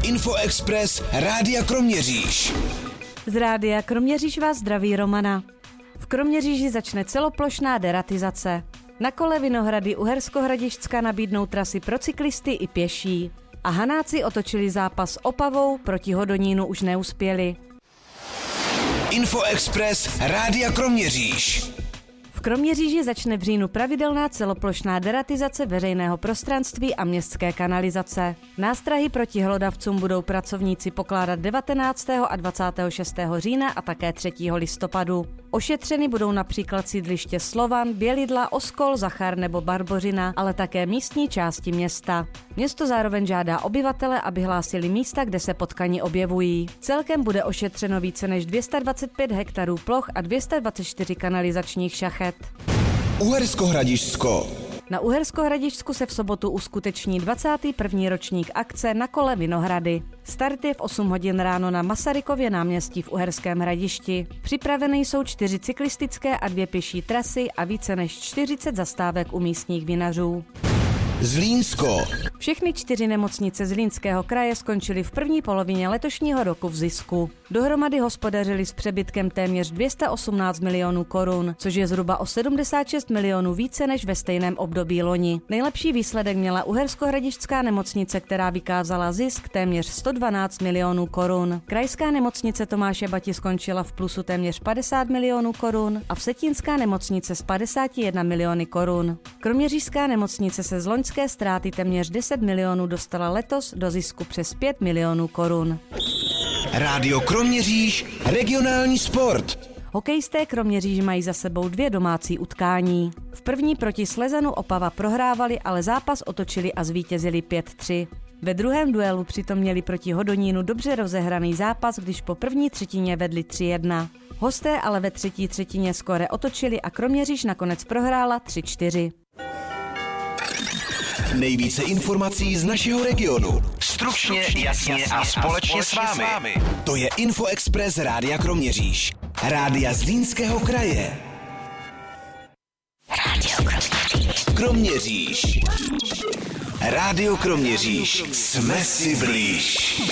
Infoexpress Rádia Kroměříž. Z Rádia Kroměříž vás zdraví Romana. V Kroměříži začne celoplošná deratizace. Na kole Vinohrady Uherskohradišťska nabídnou trasy pro cyklisty i pěší. A Hanáci otočili zápas Opavou, proti Hodonínu už neuspěli. Infoexpress Rádia Kroměříž. V Kroměříži začne v říjnu pravidelná celoplošná deratizace veřejného prostranství a městské kanalizace. Nástrahy proti hlodavcům budou pracovníci pokládat 19. a 26. října a také 3. listopadu. Ošetřeny budou například sídliště Slovan, Bělidla, Oskol, Zachar nebo Barbořina, ale také místní části města. Město zároveň žádá obyvatele, aby hlásili místa, kde se potkani objevují. Celkem bude ošetřeno více než 225 hektarů ploch a 224 kanalizačních šachet. Uherskohradišťsko. Na Uherskohradišťsku se v sobotu uskuteční 21. ročník akce Na kole Vinohrady. Start je v 8 hodin ráno na Masarykově náměstí v Uherském Hradišti. Připraveny jsou 4 cyklistické a 2 pěší trasy a více než 40 zastávek u místních vinařů. Zlínsko. Všechny 4 nemocnice Zlínského kraje skončily v první polovině letošního roku v zisku. Dohromady hospodařili s přebytkem téměř 218 milionů korun, což je zhruba o 76 milionů více než ve stejném období loni. Nejlepší výsledek měla Uherskohradišťská nemocnice, která vykázala zisk téměř 112 milionů korun. Krajská nemocnice Tomáše Bati skončila v plusu téměř 50 milionů korun a Vsetínská nemocnice s 51 miliony korun. Kroměřížská nemocnice se z loňské ztráty téměř 10 milionů dostala letos do zisku přes 5 milionů korun. Rádio Kroměříž, regionální sport. Hokejisté Kroměříže mají za sebou 2 domácí utkání. V první proti Slezanu Opava prohrávali, ale zápas otočili a zvítězili 5-3. Ve druhém duelu přitom měli proti Hodonínu dobře rozehraný zápas, když po první třetině vedli 3-1. Hosté ale ve třetí třetině skóre otočili a Kroměříž nakonec prohrála 3-4. Nejvíce informací z našeho regionu. Stručně, jasně a společně s vámi. To je Infoexpress Rádia Kroměříž. Rádia Zlínského kraje. Rádio Kroměříž. Kroměříž. Rádio Kroměříž. Jsme si blíž.